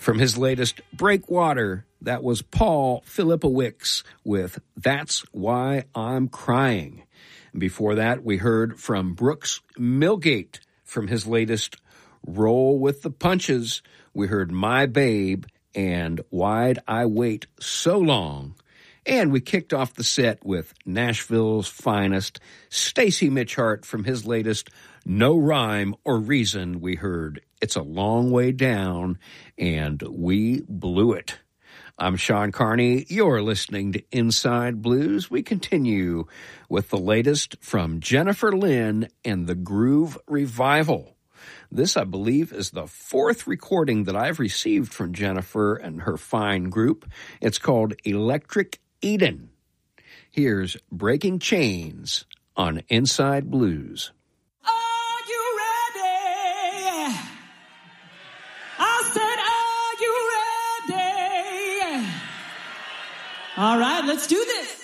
From his latest Breakwater, that was Paul Filipowicz with That's Why I'm Crying. And before that, we heard from Brooks Milgate from his latest Roll with the Punches. We heard My Babe and Why'd I Wait So Long. And we kicked off the set with Nashville's finest, Stacy Mitchhart from his latest No Rhyme or Reason. We heard It's a Long Way Down, and We Blew It. I'm Sean Carney. You're listening to Inside Blues. We continue with the latest from Jennifer Lynn and the Groove Revival. This, I believe, is the fourth recording that I've received from Jennifer and her fine group. It's called Electric Eden. Here's Breaking Chains on Inside Blues. Are you ready? I said, are you ready? All right, let's do this.